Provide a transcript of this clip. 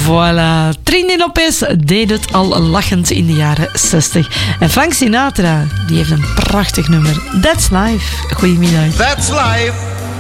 Voilà. Trini Lopez deed het al lachend in de jaren 60. En Frank Sinatra, die heeft een prachtig nummer. That's Life. Goedemiddag. That's life.